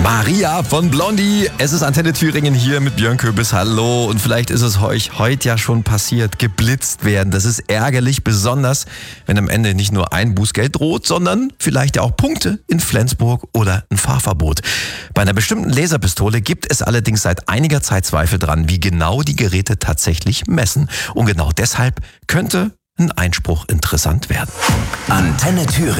Maria von Blondie. Es ist Antenne Thüringen hier mit Björn Köbis. Hallo. Und vielleicht ist es euch heute ja schon passiert. Geblitzt werden. Das ist ärgerlich, besonders wenn am Ende nicht nur ein Bußgeld droht, sondern vielleicht ja auch Punkte in Flensburg oder ein Fahrverbot. Bei einer bestimmten Laserpistole gibt es allerdings seit einiger Zeit Zweifel dran, wie genau die Geräte tatsächlich messen. Und genau deshalb könnte ein Einspruch interessant werden. Antenne Thüringen.